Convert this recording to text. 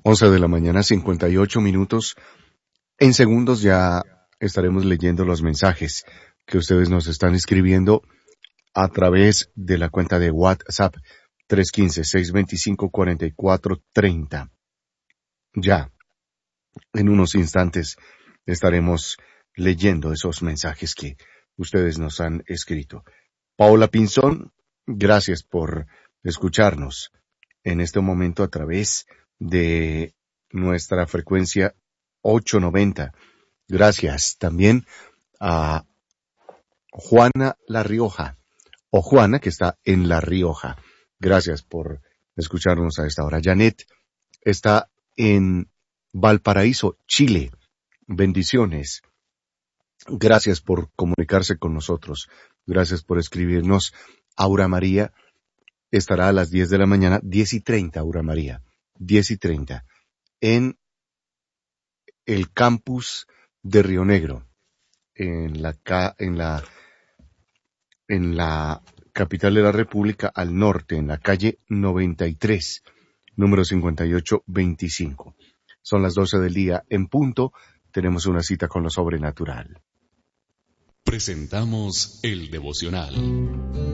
11 de la mañana, 58 minutos. En segundos ya estaremos leyendo los mensajes que ustedes nos están escribiendo a través de la cuenta de WhatsApp 315-625-4430. Ya, en unos instantes estaremos leyendo esos mensajes que ustedes nos han escrito. Paola Pinzón, gracias por escucharnos en este momento a través de nuestra frecuencia 890. Gracias también a Juana La Rioja, o Juana, que está en La Rioja. Gracias por escucharnos a esta hora. Janet está en Valparaíso, Chile. Bendiciones. Gracias por comunicarse con nosotros. Gracias por escribirnos. Aura María estará a las 10 de la mañana, 10:30, Aura María, 10:30, en el campus de Río Negro, en la capital de la República, al norte, en la calle 93, número 5825. Son las 12 del día en punto. Tenemos una cita con lo sobrenatural. Presentamos el devocional.